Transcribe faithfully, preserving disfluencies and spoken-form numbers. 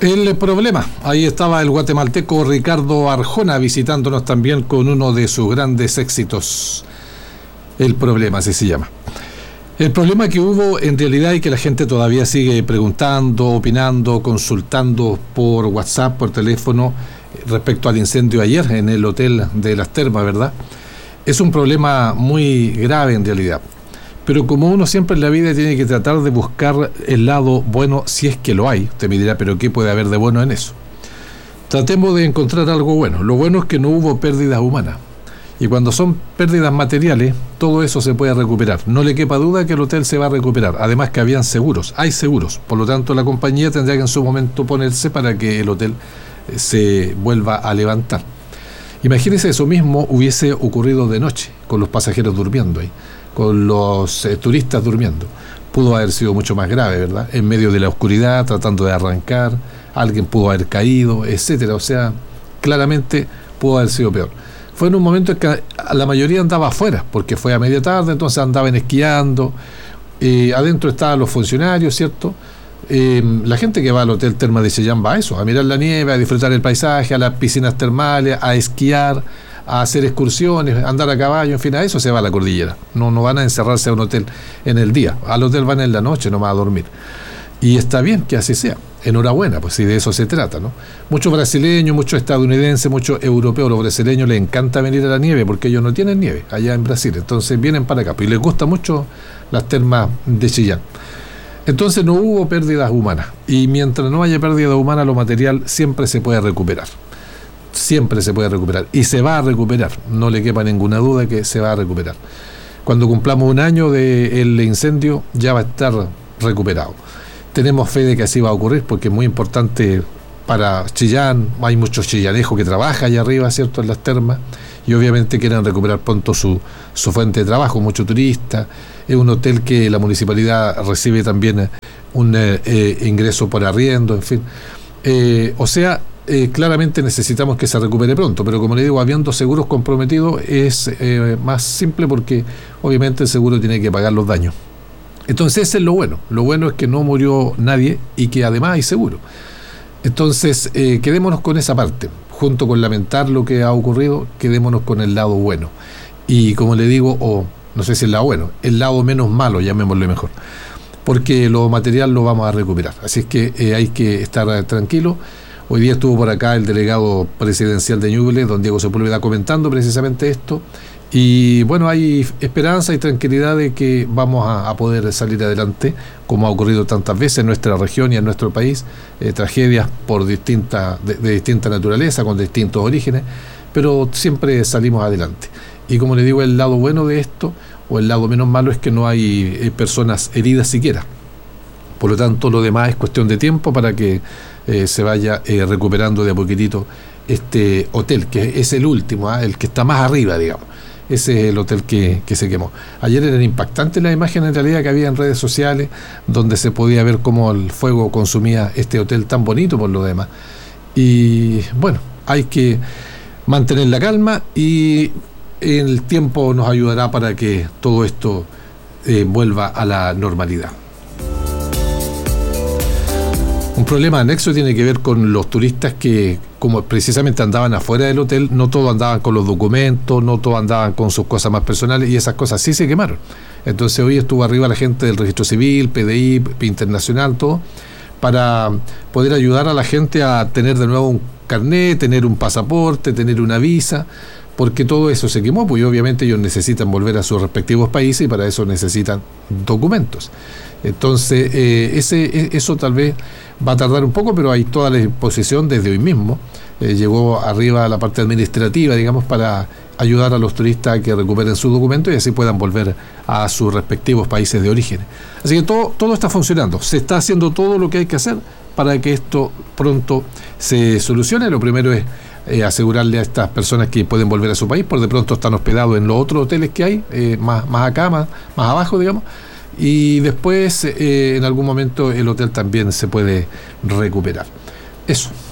El problema, ahí estaba el guatemalteco Ricardo Arjona visitándonos también con uno de sus grandes éxitos. El problema, así se llama. El problema que hubo en realidad y que la gente todavía sigue preguntando, opinando, consultando por WhatsApp, por teléfono, respecto al incendio ayer en el hotel de Las Termas, ¿verdad? Es un problema muy grave en realidad. Pero como uno siempre en la vida tiene que tratar de buscar el lado bueno, si es que lo hay. Usted me dirá, pero ¿qué puede haber de bueno en eso? Tratemos de encontrar algo bueno. Lo bueno es que no hubo pérdidas humanas. Y cuando son pérdidas materiales, todo eso se puede recuperar. No le quepa duda que el hotel se va a recuperar. Además que habían seguros, hay seguros. Por lo tanto, la compañía tendrá que en su momento ponerse para que el hotel se vuelva a levantar. Imagínese, eso mismo hubiese ocurrido de noche, con los pasajeros durmiendo ahí, con los eh, turistas durmiendo. Pudo haber sido mucho más grave, ¿verdad? En medio de la oscuridad, tratando de arrancar, alguien pudo haber caído, etcétera. O sea, claramente pudo haber sido peor. Fue en un momento en que la mayoría andaba afuera, porque fue a media tarde, entonces andaban esquiando, eh, adentro estaban los funcionarios, ¿cierto? Eh, la gente que va al Hotel Termas de Chillán va a eso, a mirar la nieve, a disfrutar el paisaje, a las piscinas termales, a esquiar, a hacer excursiones, a andar a caballo, en fin, a eso se va a la cordillera. No, no van a encerrarse a un hotel en el día, al hotel van en la noche nomás a dormir. Y está bien que así sea. Enhorabuena, pues si de eso se trata, ¿no? Muchos brasileños, muchos estadounidenses, muchos europeos, los brasileños les encanta venir a la nieve porque ellos no tienen nieve allá en Brasil, entonces vienen para acá, pues, y les gusta mucho las termas de Chillán. Entonces no hubo pérdidas humanas, y mientras no haya pérdida humana, lo material siempre se puede recuperar, siempre se puede recuperar, y se va a recuperar, no le quepa ninguna duda que se va a recuperar. Cuando cumplamos un año del incendio, ya va a estar recuperado. Tenemos fe de que así va a ocurrir porque es muy importante para Chillán. Hay muchos chillanejos que trabajan allá arriba, ¿cierto?, en las termas, y obviamente quieren recuperar pronto su, su fuente de trabajo, muchos turistas. Es un hotel que la municipalidad recibe también un eh, eh, ingreso por arriendo, en fin. Eh, o sea, eh, claramente necesitamos que se recupere pronto, pero como le digo, habiendo seguros comprometidos es eh, más simple porque obviamente el seguro tiene que pagar los daños. Entonces ese es lo bueno. Lo bueno es que no murió nadie y que además hay seguro. Entonces eh, quedémonos con esa parte. Junto con lamentar lo que ha ocurrido, quedémonos con el lado bueno. Y como le digo, o no sé si el lado bueno, el lado menos malo, llamémoslo mejor. Porque lo material lo vamos a recuperar. Así es que eh, hay que estar tranquilo. Hoy día estuvo por acá el delegado presidencial de Ñuble, don Diego Sepúlveda, comentando precisamente esto. Y bueno, hay esperanza y tranquilidad de que vamos a, a poder salir adelante, como ha ocurrido tantas veces en nuestra región y en nuestro país, eh, tragedias por distinta, de, de distinta naturaleza, con distintos orígenes, pero siempre salimos adelante. Y como le digo, el lado bueno de esto, o el lado menos malo, es que no hay eh, personas heridas siquiera. Por lo tanto, lo demás es cuestión de tiempo para que eh, se vaya eh, recuperando de a poquitito este hotel, que es el último, ¿eh? el que está más arriba, digamos. Ese es el hotel que, que se quemó. Ayer eran impactantes las imágenes en realidad que había en redes sociales, donde se podía ver cómo el fuego consumía este hotel tan bonito por lo demás. Y bueno, hay que mantener la calma y el tiempo nos ayudará para que todo esto eh, vuelva a la normalidad. Un problema anexo tiene que ver con los turistas que, como precisamente andaban afuera del hotel, no todos andaban con los documentos, no todos andaban con sus cosas más personales, y esas cosas sí se quemaron. Entonces hoy estuvo arriba la gente del Registro Civil, P D I, P Internacional, todo, para poder ayudar a la gente a tener de nuevo un carnet, tener un pasaporte, tener una visa, porque todo eso se quemó, pues obviamente ellos necesitan volver a sus respectivos países y para eso necesitan documentos. Entonces, eh, ese, eso tal vez va a tardar un poco, pero hay toda la disposición desde hoy mismo. Eh, llegó arriba la parte administrativa, digamos, para ayudar a los turistas a que recuperen sus documentos y así puedan volver a sus respectivos países de origen. Así que todo, todo está funcionando. Se está haciendo todo lo que hay que hacer para que esto pronto se solucione. Lo primero es eh, asegurarle a estas personas que pueden volver a su país. Por de pronto están hospedados en los otros hoteles que hay, eh, más, más acá, más, más abajo, digamos. Y después, eh, en algún momento, el hotel también se puede recuperar. Eso.